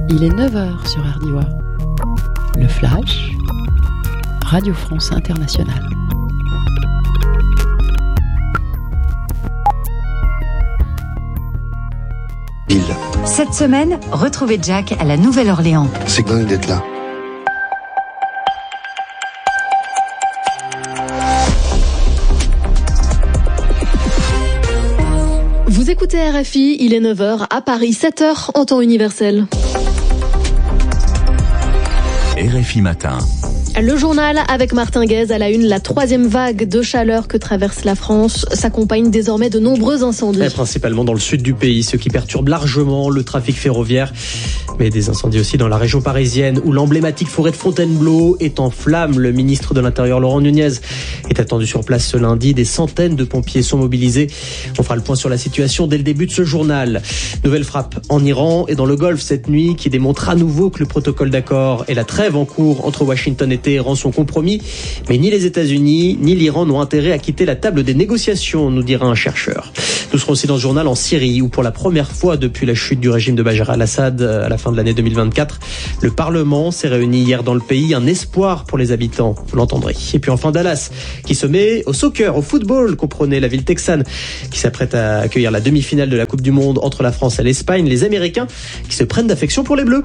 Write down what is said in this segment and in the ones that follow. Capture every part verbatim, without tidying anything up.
Il est neuf heures sur R D O A. Le Flash, Radio France Internationale. Cette semaine, retrouvez Jack à la Nouvelle-Orléans. C'est dingue d'être là. Vous écoutez R F I, il est neuf heures, à Paris, sept heures en temps universel. R F I Matin. Le journal avec Martin Guez à la une. La troisième vague de chaleur que traverse la France s'accompagne désormais de nombreux incendies. Et principalement dans le sud du pays, ce qui perturbe largement le trafic ferroviaire. Mais des incendies aussi dans la région parisienne où l'emblématique forêt de Fontainebleau est en flammes. Le ministre de l'Intérieur Laurent Nunez est attendu sur place ce lundi. Des centaines de pompiers sont mobilisés. On fera le point sur la situation dès le début de ce journal. Nouvelle frappe en Iran et dans le Golfe cette nuit qui démontre à nouveau que le protocole d'accord et la trêve en cours entre Washington et Téhéran sont compromis. Mais ni les États-Unis ni l'Iran n'ont intérêt à quitter la table des négociations, nous dira un chercheur. Nous serons aussi dans ce journal en Syrie où pour la première fois depuis la chute du régime de Bachar al-Assad à la fin de l'année deux mille vingt-quatre, le Parlement s'est réuni hier dans le pays. Un espoir pour les habitants, vous l'entendrez. Et puis enfin Dallas qui se met au soccer, au football, comprenez la ville texane qui s'apprête à accueillir la demi-finale de la Coupe du Monde entre la France et l'Espagne. Les Américains qui se prennent d'affection pour les Bleus.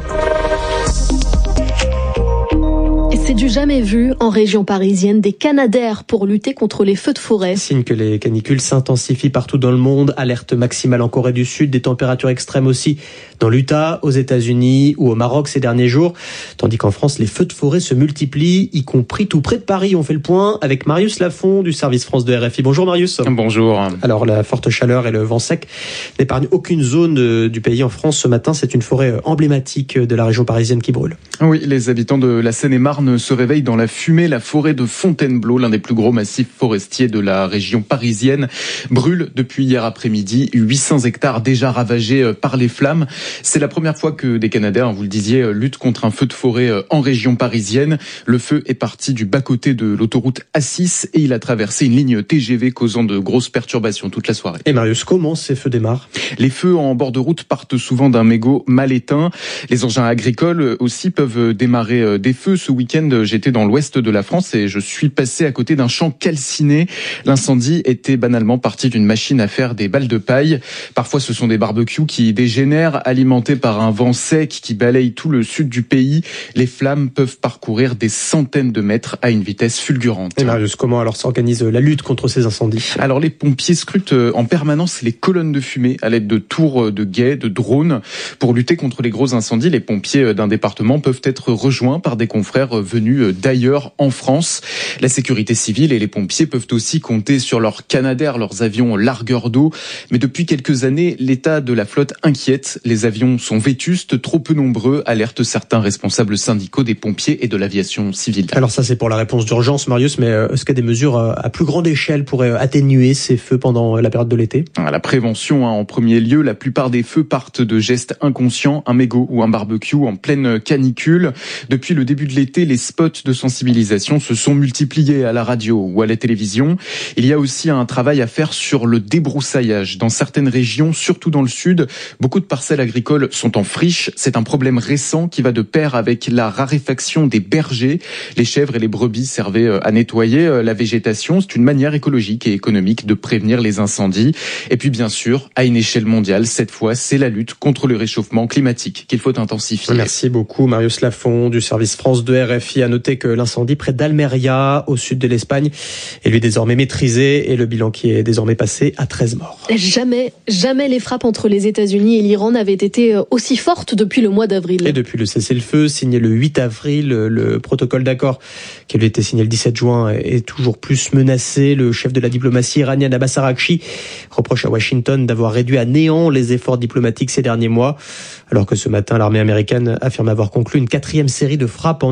C'est du jamais vu en région parisienne, des canadaires pour lutter contre les feux de forêt. Signe que les canicules s'intensifient partout dans le monde. Alerte maximale en Corée du Sud, des températures extrêmes aussi dans l'Utah, aux États-Unis ou au Maroc ces derniers jours. Tandis qu'en France, les feux de forêt se multiplient, y compris tout près de Paris. On fait le point avec Marius Lafont du service France de R F I. Bonjour Marius. Bonjour. Alors la forte chaleur et le vent sec n'épargnent aucune zone du pays en France ce matin. C'est une forêt emblématique de la région parisienne qui brûle. Oui, les habitants de la Seine-et-Marne se réveillent dans la fumée. La forêt de Fontainebleau, l'un des plus gros massifs forestiers de la région parisienne, brûle depuis hier après-midi. huit cents hectares déjà ravagés par les flammes. C'est la première fois que des Canadaires, vous le disiez, luttent contre un feu de forêt en région parisienne. Le feu est parti du bas-côté de l'autoroute A six et il a traversé une ligne T G V causant de grosses perturbations toute la soirée. Et Marius, comment ces feux démarrent ? Les feux en bord de route partent souvent d'un mégot mal éteint. Les engins agricoles aussi peuvent démarrer des feux. Ce week-end, j'étais dans l'ouest de la France et je suis passé à côté d'un champ calciné. L'incendie était banalement parti d'une machine à faire des balles de paille. Parfois, ce sont des barbecues qui dégénèrent, alimentés par un vent sec qui balaye tout le sud du pays. Les flammes peuvent parcourir des centaines de mètres à une vitesse fulgurante. Et Marius, comment alors s'organise la lutte contre ces incendies ? Alors, les pompiers scrutent en permanence les colonnes de fumée à l'aide de tours de guet, de drones. Pour lutter contre les gros incendies, les pompiers d'un département peuvent être rejoints par des confrères venus d'ailleurs en France. La sécurité civile et les pompiers peuvent aussi compter sur leurs canadaires, leurs avions largueurs d'eau. Mais depuis quelques années, l'état de la flotte inquiète. Les avions sont vétustes, trop peu nombreux, alertent certains responsables syndicaux des pompiers et de l'aviation civile. Alors ça, c'est pour la réponse d'urgence, Marius, mais est-ce qu'il y a des mesures à plus grande échelle pourraient atténuer ces feux pendant la période de l'été ? La prévention, hein, en premier lieu. La plupart des feux partent de gestes inconscients, un mégot ou un barbecue en pleine canicule. Depuis le début de l'été, les spots de sensibilisation se sont multipliés à la radio ou à la télévision. Il y a aussi un travail à faire sur le débroussaillage. Dans certaines régions, surtout dans le sud, beaucoup de parcelles agricoles sont en friche. C'est un problème récent qui va de pair avec la raréfaction des bergers. Les chèvres et les brebis servaient à nettoyer la végétation. C'est une manière écologique et économique de prévenir les incendies. Et puis bien sûr, à une échelle mondiale, cette fois, c'est la lutte contre le réchauffement climatique qu'il faut intensifier. Merci beaucoup Marius Lafont du service France de R F I. À noter que l'incendie près d'Almeria, au sud de l'Espagne, est lui désormais maîtrisé et le bilan qui est désormais passé à treize morts. Jamais, jamais les frappes entre les États-Unis et l'Iran n'avaient été aussi fortes depuis le mois d'avril. Et depuis le cessez-le-feu signé le huit avril, le protocole d'accord qui avait été signé le dix-sept juin est toujours plus menacé. Le chef de la diplomatie iranienne Abbas Araghchi reproche à Washington d'avoir réduit à néant les efforts diplomatiques ces derniers mois, alors que ce matin l'armée américaine affirme avoir conclu une quatrième série de frappes en Iran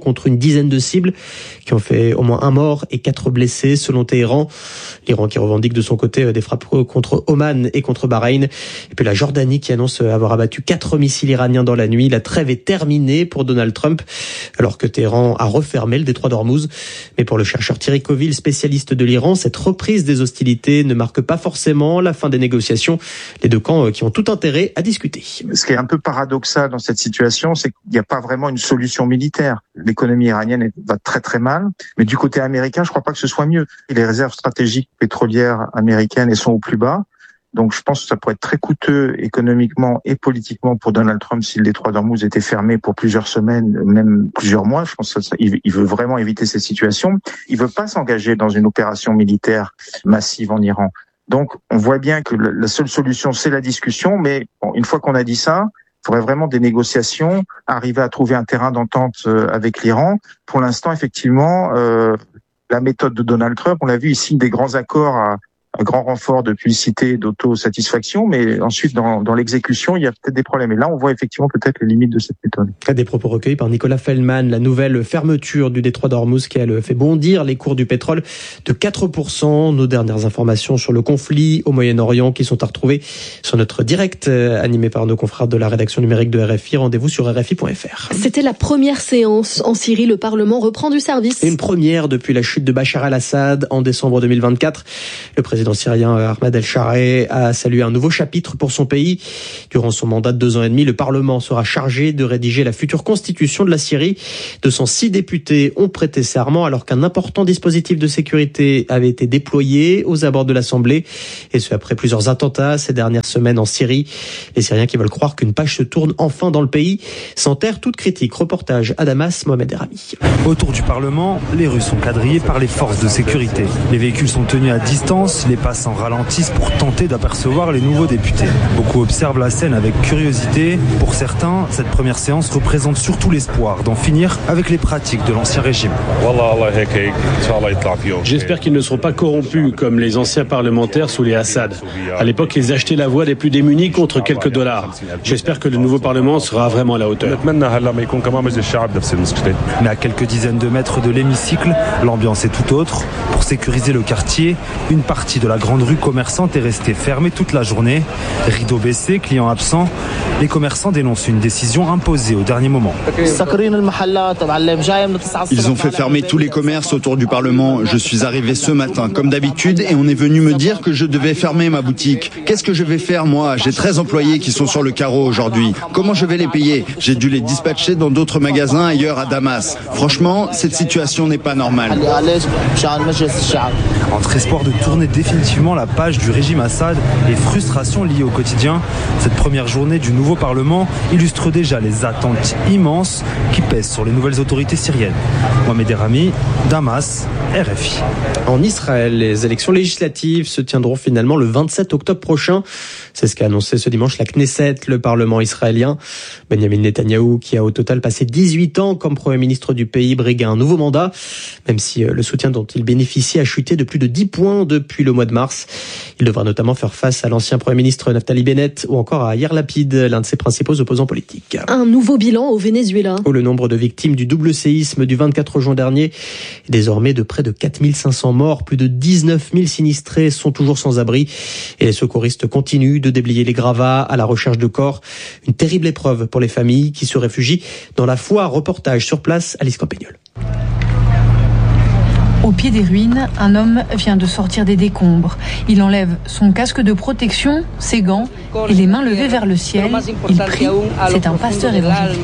contre une dizaine de cibles qui ont fait au moins un mort et quatre blessés selon Téhéran. L'Iran qui revendique de son côté des frappes contre Oman et contre Bahreïn. Et puis la Jordanie qui annonce avoir abattu quatre missiles iraniens dans la nuit. La trêve est terminée pour Donald Trump alors que Téhéran a refermé le détroit d'Ormuz. Mais pour le chercheur Thierry Coville, spécialiste de l'Iran, cette reprise des hostilités ne marque pas forcément la fin des négociations. Les deux camps qui ont tout intérêt à discuter. Ce qui est un peu paradoxal dans cette situation, c'est qu'il n'y a pas vraiment une solution militaire. L'économie iranienne va très très mal, mais du côté américain, je ne crois pas que ce soit mieux. Les réserves stratégiques pétrolières américaines elles sont au plus bas. Donc je pense que ça pourrait être très coûteux économiquement et politiquement pour Donald Trump si le détroit d'Ormuz était fermé pour plusieurs semaines, même plusieurs mois. Je pense qu'il veut vraiment éviter cette situation. Il veut pas s'engager dans une opération militaire massive en Iran. Donc on voit bien que la seule solution c'est la discussion, mais bon, une fois qu'on a dit ça, il faudrait vraiment des négociations, arriver à trouver un terrain d'entente avec l'Iran. Pour l'instant, effectivement, euh, la méthode de Donald Trump, on l'a vu ici, des grands accords à un grand renfort de publicité, d'autosatisfaction, mais ensuite dans, dans l'exécution, il y a peut-être des problèmes. Et là, on voit effectivement peut-être les limites de cette méthode. Des propos recueillis par Nicolas Feldman, la nouvelle fermeture du détroit d'Ormuz qui a fait bondir les cours du pétrole de quatre pour cent. Nos dernières informations sur le conflit au Moyen-Orient qui sont à retrouver sur notre direct animé par nos confrères de la rédaction numérique de R F I. Rendez-vous sur R F I point F R. C'était la première séance en Syrie. Le Parlement reprend du service. Une première depuis la chute de Bachar al-Assad en décembre deux mille vingt-quatre. Le président syrien Ahmad El-Sharai a salué un nouveau chapitre pour son pays. Durant son mandat de deux ans et demi, le Parlement sera chargé de rédiger la future constitution de la Syrie. deux cent six députés ont prêté serment alors qu'un important dispositif de sécurité avait été déployé aux abords de l'Assemblée. Et ce, après plusieurs attentats ces dernières semaines en Syrie. Les Syriens qui veulent croire qu'une page se tourne enfin dans le pays s'enterrent toute critique. Reportage à Damas, Mohamed Erami. Autour du Parlement, les rues sont quadrillées par les forces de sécurité. Les véhicules sont tenus à distance, les passants ralentissent pour tenter d'apercevoir les nouveaux députés. Beaucoup observent la scène avec curiosité. Pour certains, cette première séance représente surtout l'espoir d'en finir avec les pratiques de l'ancien régime. J'espère qu'ils ne seront pas corrompus comme les anciens parlementaires sous les Assad. À l'époque, ils achetaient la voix des plus démunis contre quelques dollars. J'espère que le nouveau Parlement sera vraiment à la hauteur. Mais à quelques dizaines de mètres de l'hémicycle, l'ambiance est tout autre. Pour sécuriser le quartier, une partie de la grande rue commerçante est restée fermée toute la journée. Rideau baissé, clients absents, les commerçants dénoncent une décision imposée au dernier moment. Ils ont fait fermer tous les commerces autour du Parlement. Je suis arrivé ce matin, comme d'habitude, et on est venu me dire que je devais fermer ma boutique. Qu'est-ce que je vais faire, moi? J'ai treize employés qui sont sur le carreau aujourd'hui. Comment je vais les payer? J'ai dû les dispatcher dans d'autres magasins ailleurs à Damas. Franchement, cette situation n'est pas normale. Entre espoir de tourner définitivement la page du régime Assad et frustration liée au quotidien, cette première journée du nouveau Parlement illustre déjà les attentes immenses qui pèsent sur les nouvelles autorités syriennes. Mohamed Erami, Damas, R F I. En Israël, les élections législatives se tiendront finalement le vingt-sept octobre prochain. C'est ce qu'a annoncé ce dimanche la Knesset, le Parlement israélien. Benjamin Netanyahou, qui a au total passé dix-huit ans comme Premier ministre du pays, brigue un nouveau mandat, même si le soutien dont il bénéficie a chuté de plus de dix points depuis le mois de mars. Il devra notamment faire face à l'ancien Premier ministre Naftali Bennett ou encore à Yair Lapid, l'un de ses principaux opposants politiques. Un nouveau bilan au Venezuela. Où le nombre de victimes du double séisme du vingt-quatre juin dernier est désormais de près de quatre mille cinq cents morts. Plus de dix-neuf mille sinistrés sont toujours sans abri. Et les secouristes continuent de déblayer les gravats à la recherche de corps. Une terrible épreuve pour les familles qui se réfugient dans la foire. Reportage sur place, Alice Campagnol. Au pied des ruines, un homme vient de sortir des décombres. Il enlève son casque de protection, ses gants et les mains levées vers le ciel. Il prie, c'est un pasteur évangélique.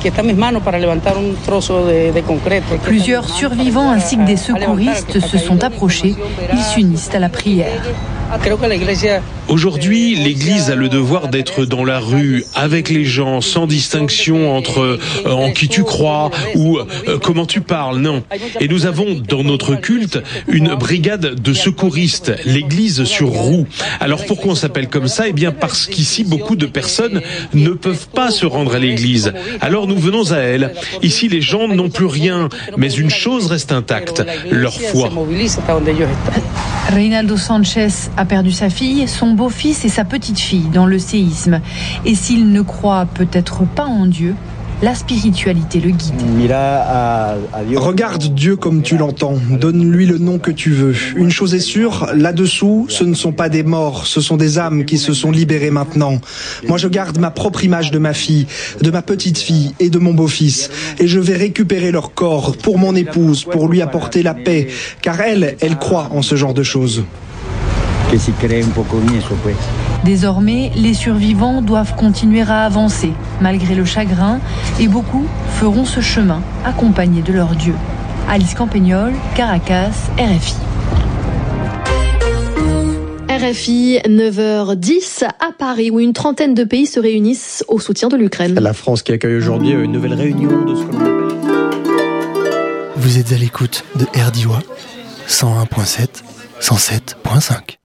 Plusieurs survivants ainsi que des secouristes se sont approchés. Ils s'unissent à la prière. Aujourd'hui, l'Église a le devoir d'être dans la rue, avec les gens, sans distinction entre euh, en qui tu crois ou euh, comment tu parles, non. Et nous avons dans notre culte une brigade de secouristes, l'Église sur roue. Alors pourquoi on s'appelle comme ça? Eh bien parce qu'ici, beaucoup de personnes ne peuvent pas se rendre à l'Église. Alors nous venons à elle. Ici, les gens n'ont plus rien, mais une chose reste intacte, leur foi. Reinaldo Sanchez a perdu sa fille, son beau-fils et sa petite-fille dans le séisme. Et s'il ne croit peut-être pas en Dieu, la spiritualité le guide. Regarde Dieu comme tu l'entends, donne-lui le nom que tu veux. Une chose est sûre, là-dessous, ce ne sont pas des morts, ce sont des âmes qui se sont libérées maintenant. Moi je garde ma propre image de ma fille, de ma petite-fille et de mon beau-fils, et je vais récupérer leur corps pour mon épouse, pour lui apporter la paix, car elle, elle croit en ce genre de choses. Désormais, les survivants doivent continuer à avancer, malgré le chagrin, et beaucoup feront ce chemin, accompagnés de leur Dieu. Alice Campagnol, Caracas, R F I. R F I, neuf heures dix à Paris, où une trentaine de pays se réunissent au soutien de l'Ukraine. La France qui accueille aujourd'hui une nouvelle réunion de ce que l'on appelle... Vous êtes à l'écoute de R D I W A, cent un virgule sept, cent sept virgule cinq.